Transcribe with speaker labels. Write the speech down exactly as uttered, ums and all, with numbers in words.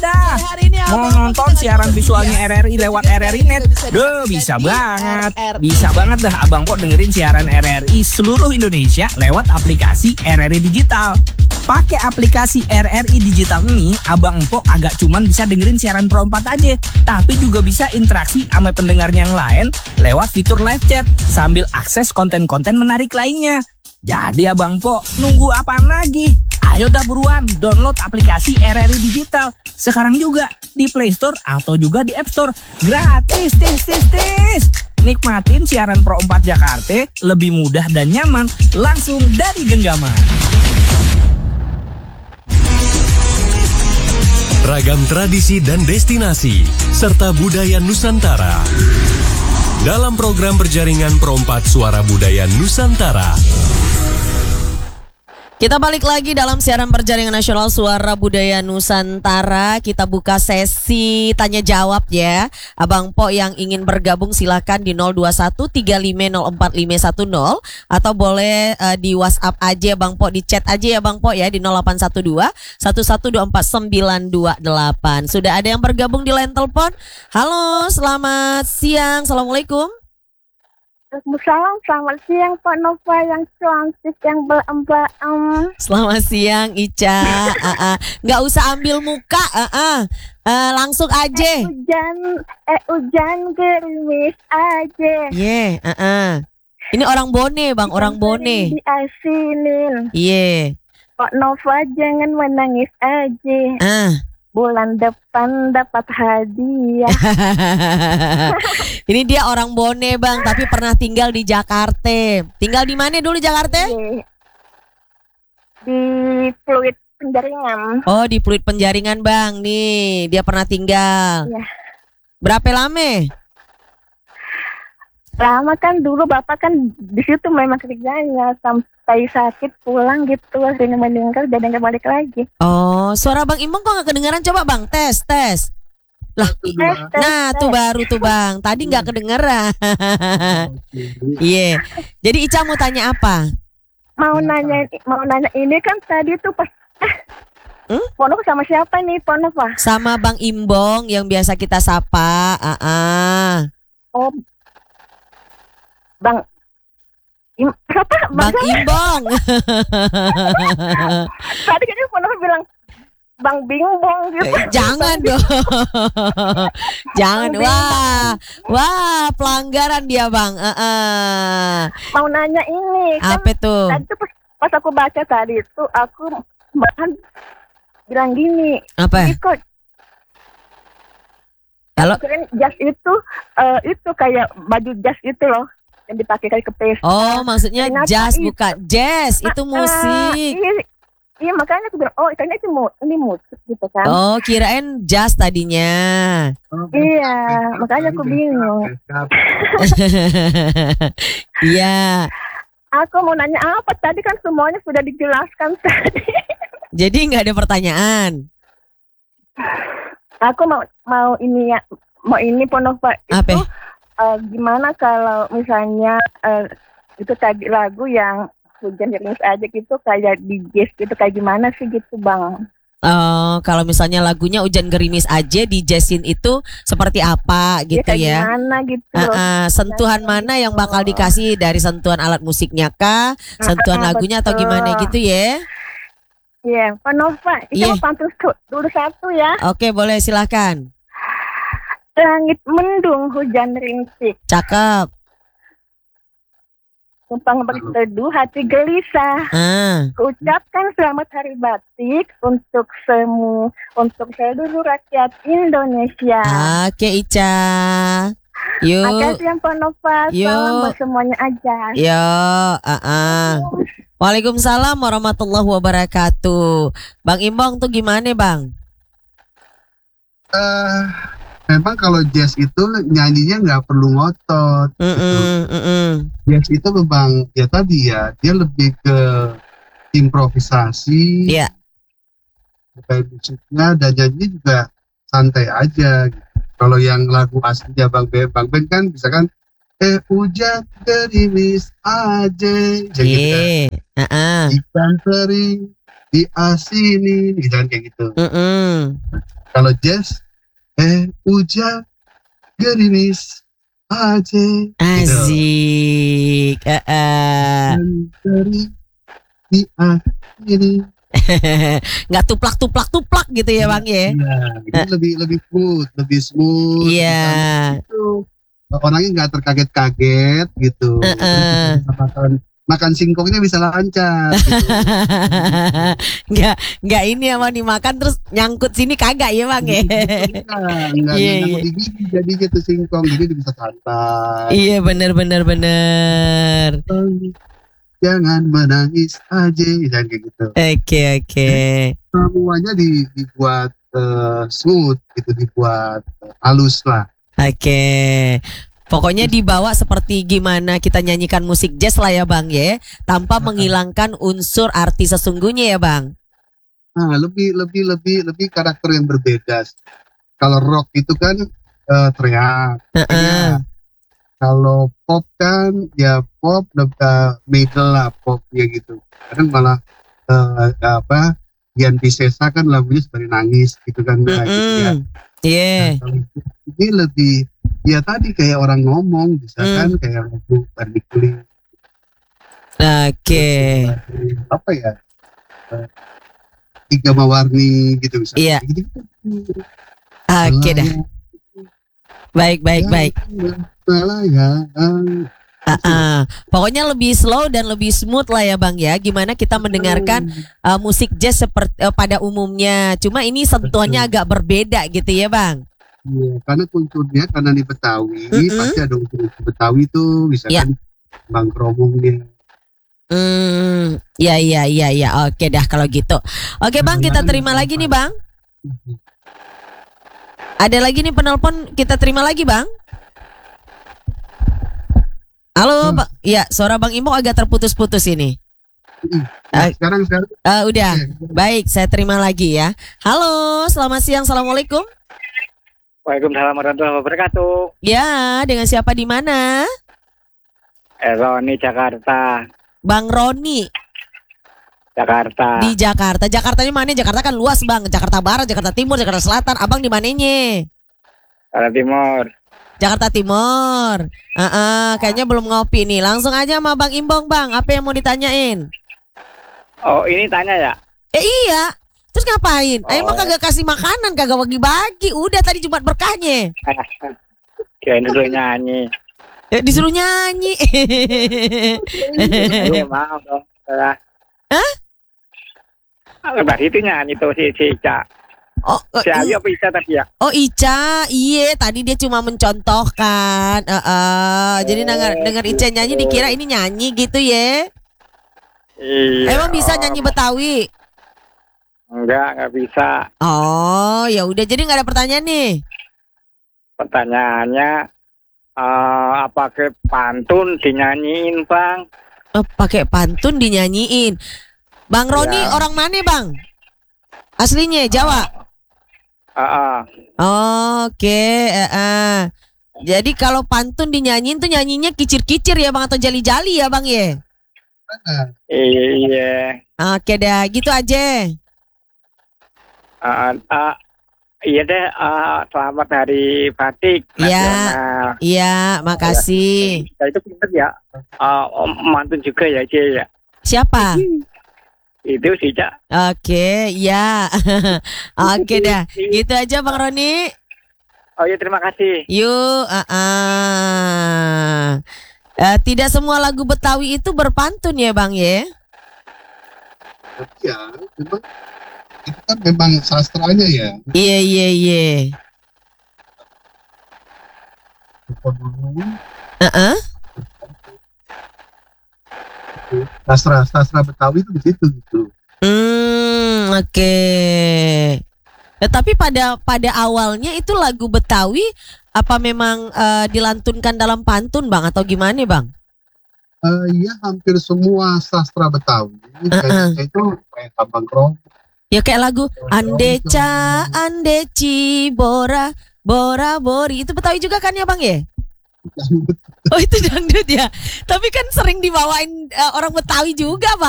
Speaker 1: dah. Mau nonton siaran visualnya R R I lewat R R I Net? Duh, bisa banget. Bisa banget dah Abang Po dengerin siaran R R I seluruh Indonesia lewat aplikasi R R I Digital. Pakai aplikasi R R I Digital ini, Abang Po agak cuman bisa dengerin siaran Pro empat aja, tapi juga bisa interaksi sama pendengarnya yang lain lewat fitur live chat sambil akses konten-konten menarik lainnya. Jadi Abang Po, nunggu apaan lagi? Ayo dah buruan download aplikasi R R I Digital sekarang juga di Play Store atau juga di App Store. Gratis, tis, tis, tis. Nikmatin siaran Pro empat Jakarta lebih mudah dan nyaman langsung dari genggaman.
Speaker 2: Ragam tradisi dan destinasi serta budaya Nusantara dalam program berjaringan Pro empat Suara Budaya Nusantara.
Speaker 3: Kita balik lagi dalam siaran perjaringan nasional Suara Budaya Nusantara. Kita buka sesi tanya jawab ya. Abang Po yang ingin bergabung silakan di nol dua satu tiga lima nol empat lima satu nol atau boleh uh, di WhatsApp aja Bang Po, di chat aja ya Bang Po ya di nol delapan satu dua satu satu dua empat sembilan dua delapan. Sudah ada yang bergabung di line telepon. Halo, selamat siang. Assalamualaikum.
Speaker 4: Waalaikumsalam, selamat siang Pak Nova yang cantik, yang belam-belam.
Speaker 3: Selamat siang Ica. uh-uh. Nggak usah ambil muka, uh-uh. uh, langsung aja.
Speaker 4: Eh hujan, eh hujan gerimis aja.
Speaker 3: Iya, yeah, uh-uh. Ini orang Bone bang, orang Bone.
Speaker 4: Diasinin.
Speaker 3: Iya. Yeah.
Speaker 4: Pak Nova jangan menangis aja.
Speaker 3: Ah.
Speaker 4: Bulan depan dapat hadiah.
Speaker 3: Ini dia orang Bone bang, tapi pernah tinggal di Jakarta. Tinggal di mana dulu Jakarta?
Speaker 4: Di, di Pluit Penjaringan.
Speaker 3: Oh di Pluit Penjaringan bang, nih dia pernah tinggal.
Speaker 4: Iya.
Speaker 3: Berapa lama?
Speaker 4: Lama kan dulu bapak kan di situ memang kerjanya sampai sakit pulang gitu, akhirnya meninggal jadi nggak balik lagi.
Speaker 3: Oh suara Bang Imbong kok nggak kedengeran, coba bang tes tes. Lah,
Speaker 4: tes, tes,
Speaker 3: nah tes. Tuh baru tuh bang, tadi nggak kedengeran. Iya. Yeah. Jadi Ica mau tanya apa?
Speaker 4: Mau nanya, mau nanya ini kan tadi tuh pas. Hmm? Pono sama siapa nih Pono Pak?
Speaker 3: Sama Bang Imbong yang biasa kita sapa. Uh-uh.
Speaker 4: Oh. Bang Im, siapa?
Speaker 3: Bang, Bang Imbong.
Speaker 4: Tadi kan Pono bilang Bang Bingbong gitu.
Speaker 3: Jangan dong. Jangan. Wah. Wah, pelanggaran dia, Bang. Uh-uh.
Speaker 4: Mau nanya ini.
Speaker 3: Apa kan, tuh?
Speaker 4: Tadi tuh pas, pas aku baca tadi itu aku bahkan bilang gini.
Speaker 3: Apa?
Speaker 4: Ikut.
Speaker 3: Kalau
Speaker 4: keren jas itu uh, itu kayak baju jas itu loh yang dipakai kayak ke pesta.
Speaker 3: Oh, maksudnya
Speaker 4: ternyata
Speaker 3: jazz
Speaker 4: itu,
Speaker 3: bukan jazz, itu musik.
Speaker 4: Uh, iya, iya makanya aku bilang oh ternyata itu mu, ini musik gitu kan.
Speaker 3: Oh, kirain jazz tadinya.
Speaker 4: Oh, iya, makanya aku bingung.
Speaker 3: Iya.
Speaker 4: Aku mau nanya apa tadi kan semuanya sudah dijelaskan tadi.
Speaker 3: Jadi nggak ada pertanyaan.
Speaker 4: Aku mau mau ini ya mau ini Ponova itu. Apa? Uh, gimana kalau misalnya uh, itu tadi lagu yang hujan gerimis aja gitu kayak di jazz gitu kayak gimana sih gitu bang?
Speaker 3: Oh, kalau misalnya lagunya hujan gerimis aja di jazzin itu seperti apa gitu ya?
Speaker 4: ya? Gimana gitu?
Speaker 3: Uh, uh, sentuhan ya, mana yang bakal dikasih dari sentuhan alat musiknya kah? Sentuhan uh, lagunya betul. Atau gimana gitu ya?
Speaker 4: Iya, yeah, Pak Nova, itu yeah. pantun dulu satu ya.
Speaker 3: Oke, boleh silahkan.
Speaker 4: Langit mendung, hujan rintik.
Speaker 3: Cakep.
Speaker 4: Tumpang berteduh, hati gelisah.
Speaker 3: Ah.
Speaker 4: Ucapkan selamat hari batik untuk semu, untuk seluruh rakyat Indonesia.
Speaker 3: Oke, Ica. Yuk.
Speaker 4: Makasih yang Pak Nova. Salam buat semuanya aja.
Speaker 3: Yo, uh -uh. Waalaikumsalam warahmatullahi wabarakatuh. Bang Imbong tuh gimana bang?
Speaker 5: Uh, memang kalau jazz itu nyanyinya nggak perlu ngotot.
Speaker 3: Mm -mm,
Speaker 5: gitu.
Speaker 3: mm -mm.
Speaker 5: Jazz itu memang ya tadi ya dia lebih ke improvisasi.
Speaker 3: Iya. Yeah.
Speaker 5: Kayak musiknya dan nyanyi juga santai aja. Gitu. Kalau yang lagu aslinya Bang Ben, Bang Ben kan misalkan eh hujan gerimis aja,
Speaker 3: yeah. gitu. Uh-uh.
Speaker 5: Ikan teri diasini, gitu kayak gitu.
Speaker 3: Uh-uh.
Speaker 5: Kalau jazz, eh hujan gerimis aja.
Speaker 3: Asik. Uh, uh.
Speaker 5: Dari di akhiri.
Speaker 3: Nggak tuplak-tuplak-tuplak gitu ya Bang ya?
Speaker 5: Iya, ini lebih lebih smooth, lebih smooth.
Speaker 3: Iya.
Speaker 5: Gitu. Orangnya nggak terkaget-kaget gitu.
Speaker 3: Uh, uh.
Speaker 5: Makan, makan singkongnya bisa lancar. Gitu.
Speaker 3: Nggak nggak ini ya Bang dimakan terus nyangkut sini kagak ya Bang ya?
Speaker 5: Nggak
Speaker 3: Iya,
Speaker 5: nyangkut
Speaker 3: iya.
Speaker 5: di gigi jadi gitu singkong, jadi dia bisa santai.
Speaker 3: Iya bener bener bener.
Speaker 5: Jangan menangis aja, jangan kayak gitu.
Speaker 3: Oke oke.
Speaker 5: Semuanya di, dibuat uh, smooth gitu, dibuat uh, halus lah.
Speaker 3: Oke. Pokoknya dibawa seperti gimana kita nyanyikan musik jazz lah ya Bang ya, tanpa menghilangkan unsur arti sesungguhnya ya Bang.
Speaker 5: Nah, lebih lebih lebih lebih karakter yang berbeda. Kalau rock itu kan uh, teriak.
Speaker 3: Uh-uh.
Speaker 5: Kalau pop kan ya pop uh, middle lah pop ya gitu. Kadang malah uh, apa Dian Piscesa kan lagunya seperti nangis gitu kan. Nah, gitu ya.
Speaker 3: Iya.
Speaker 5: Nah, ini lebih ya tadi kayak orang ngomong bisa
Speaker 3: Mm.
Speaker 5: kan kayak lagu Barbie.
Speaker 3: Oke.
Speaker 5: Apa ya? Uh, Tiga Mawarni gitu
Speaker 3: Iya.
Speaker 5: misalnya. Gitu.
Speaker 3: Oke dah. Baik baik baik.
Speaker 5: Malaya.
Speaker 3: Uh-uh. Pokoknya lebih slow dan lebih smooth lah ya Bang ya. Gimana kita mendengarkan uh, musik jazz seperti uh, pada umumnya. Cuma ini sentuhannya agak berbeda gitu ya Bang.
Speaker 5: Iya, karena kulturnya karena di Betawi,
Speaker 3: Mm-mm.
Speaker 5: pasti ada unsur Betawi tuh, misalkan Bang Kromongnya.
Speaker 3: Hmm, ya ya ya ya. Oke dah kalau gitu. Oke Bang, kita terima lagi nih Bang. Ada lagi nih penelpon, kita terima lagi Bang. Halo,
Speaker 5: Hmm.
Speaker 3: Bang. Ya, suara Bang Imo agak terputus-putus ini.
Speaker 5: Nah,
Speaker 3: Ah.
Speaker 5: sekarang sekarang
Speaker 3: Uh, udah,
Speaker 5: eh,
Speaker 3: baik, saya terima lagi ya. Halo, selamat siang, assalamualaikum.
Speaker 6: Waalaikumsalam warahmatullahi wabarakatuh.
Speaker 3: Ya, dengan siapa di mana?
Speaker 6: Eroni Jakarta.
Speaker 3: Bang Roni
Speaker 6: Jakarta.
Speaker 3: di Jakarta. Jakartanya mana? Jakarta kan luas Bang. Jakarta Barat, Jakarta Timur, Jakarta Selatan. Abang di mananya?
Speaker 6: Jakarta Timur.
Speaker 3: Jakarta Timur. Uh-uh, kayaknya belum ngopi nih. Langsung aja sama Bang Imbong Bang. Apa yang mau ditanyain?
Speaker 6: Oh, ini tanya ya?
Speaker 3: Eh iya. Terus ngapain?
Speaker 6: Oh.
Speaker 3: Emang kagak kasih makanan, kagak bagi-bagi. Udah tadi Jumat berkahnya.
Speaker 6: Kirain dulu nyanyi.
Speaker 3: Eh, disuruh nyanyi.
Speaker 6: Aduh, maaf dong. Salah.
Speaker 3: Hah?
Speaker 6: Lebar itu nyanyi tuh si si Ica.
Speaker 3: Oh,
Speaker 6: Si
Speaker 3: eh,
Speaker 6: Ayu apa Ica tadi ya?
Speaker 3: oh Ica, iya tadi dia cuma mencontohkan. Uh, uh, jadi denger denger Ica nyanyi dikira ini nyanyi gitu ya.
Speaker 6: Iya.
Speaker 3: Emang bisa nyanyi Betawi?
Speaker 6: Enggak, enggak bisa.
Speaker 3: Oh, ya udah jadi nggak ada pertanyaan nih.
Speaker 6: Pertanyaannya eh apa ke pantun dinyanyiin, Bang?
Speaker 3: Oh, pakai pantun dinyanyiin. Bang Roni
Speaker 6: Ya.
Speaker 3: orang mana Bang? Aslinya Jawa.
Speaker 6: Heeh.
Speaker 3: Oke, eh, eh. Jadi kalau pantun dinyanyiin tuh nyanyinya kicir-kicir ya Bang atau jali-jali ya Bang ya?
Speaker 6: Iya, iya.
Speaker 3: Oke dah, gitu aja.
Speaker 6: Eh, eh, iya deh, eh, selamat hari batik
Speaker 3: Iya.
Speaker 6: nasional.
Speaker 3: Iya, makasih.
Speaker 6: Nah, itu pinter ya. Eh, om- mantun juga ya, Cie ya.
Speaker 3: Siapa?
Speaker 6: Itu sih, Cak.
Speaker 3: Oke, ya. Oke dah. Gitu aja Bang Roni.
Speaker 6: Oh iya, terima kasih.
Speaker 3: Yuk, ah, ah. Eh, tidak semua lagu Betawi itu berpantun ya Bang ya?
Speaker 5: ya memang itu kan memang sastranya ya.
Speaker 3: Iya, iya, iya. Heeh.
Speaker 5: Sastra sastra Betawi itu di situ gitu.
Speaker 3: Hmm, oke. Ya, tapi pada pada awalnya itu lagu Betawi apa memang eh, dilantunkan dalam pantun Bang atau gimana Bang?
Speaker 5: Eh ya hampir semua sastra Betawi kayaknya itu kayak Abang Krom.
Speaker 3: Ya kayak lagu Andeca, Andeci, Bora, Bora, Bori. Itu Betawi juga kan ya Bang ya? Oh itu dangdut ya. Tapi kan sering dibawain eh, orang Betawi juga Bang.